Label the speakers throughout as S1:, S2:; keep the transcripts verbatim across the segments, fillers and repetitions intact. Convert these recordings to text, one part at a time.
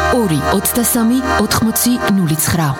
S1: ორი ოცდასამი ოთხმოცი ნული ცხრა.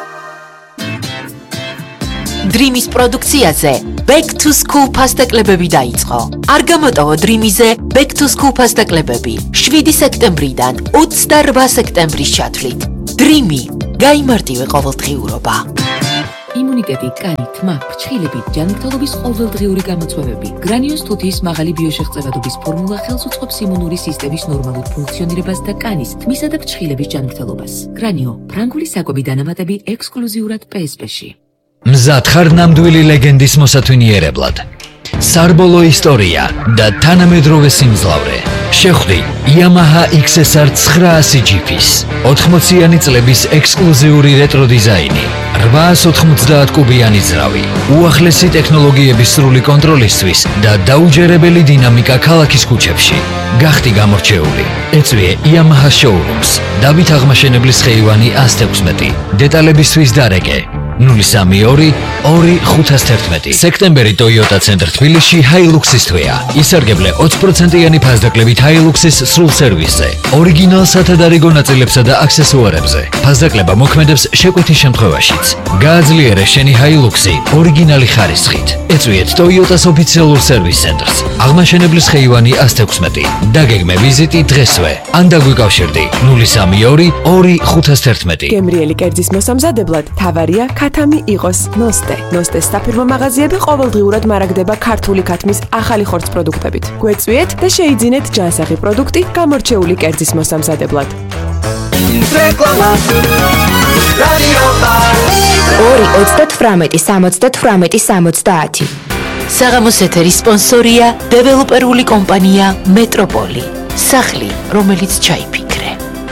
S2: Dreamის პროდუქციაზე Back to School ფასტაკლებები დაიწყო. არ გამოტოვო Dreamize Back to School ფასტაკლებები შვიდი სექტემბრიდან ოცდაორმა სექტემბრის ჩათვლით. Dreamy გაიმარტივე ყოველდღიურობა.
S1: იმუნიტეტი, კანი, თმა, ფრჩხილები, ჯანმრთელობის ყოველდღიური გამოწვევები. გრანიოს თუთიის მაღალი ბიოშეღწევადობის ფორმულა ხელს უწყობს იმუნური სისტემის ნორმალურ ფუნქციონირებას და კანის, თმისა და ფრჩხილების ჯანმრთელობას. გრანიო, ფრანგული საკვები დანამატები ექსკლუზიურად პე ეს პე-ში.
S3: მზად ხარ ნამდვილი ლეგენდის მოსათვინიერებლად. სარბოლო ისტორია და თანამედროვე სიმძლავრე. შეხვდი Yamaha ექს ეს არ ცხრაასი ჯიფის ოთხმოციანი წლების ექსკლუზიური რეტრო დიზაინი, რვაას ოთხმოცდაათ კუბიანი ძრავი, უახლესი ტექნოლოგიების სრული კონტროლისთვის და დაუჯერებელი დინამიკა ქალაქის ქუჩებში. გახდი გამორჩეული. ეწვიე Yamaha showrooms. დავით აღმაშენებლის ხეივანი ას თექვსმეტი. დეტალებისთვის დარეკე ნული სამი ორი ორი ხუთას თერთმეტი. სექტემბერი Toyota ცენტრ თბილისში Hilux-ის თვეა. ისარგებლე ოცი პროცენტიანი ფასდაკლებით Hilux-ის სრულ სერვისზე, ორიგინალ სათადარიგო ნაწილებსა და აქსესუარებზე. ფასდაკლება მოქმედებს შეკვეთის შემთხვევაშიც. გააძლიერე შენი Hilux-ი ორიგინალი ხარისხით. ეწვიეთ Toyota-s ოფიციალურ სერვის ცენტრს. აღმაშენებლის ხეივანი ას თექვსმეტი. დაგეგმე ვიზიტი დღესვე. ან დაგვიკავშირდი ნული სამი ორი ორი ხუთას თერთმეტი.
S4: გემრიელი კერძის მოსამზადებლად თავარია ქათამი იყოს ნოსტე. ნოსტეს საფირმო მაღაზიები ყოველდღიურად მარაგდება ქართული ქათმის ახალი ხორცს პროდუქტებით. გვეწვიეთ და შეიძინეთ ჯანსაღი პროდუქტი გამორჩეული კერძის მოსამზადებლად.
S5: რეკლამა რადიო
S6: ორი ოცდათვრამეტი სამოცდათვრამეტი სამოცდაათი.
S2: საღამოს ეთერის სპონსორია დეველოპერული კომპანია მეტროპოლი. სახლი, რომელიც ჩაიფიქრე.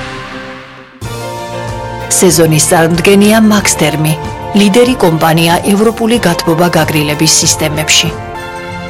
S2: სეზონის წარმდგენია მაქსთერმი, ლიდერი კომპანია ევროპული გათბობა გაგრილების სისტემებში.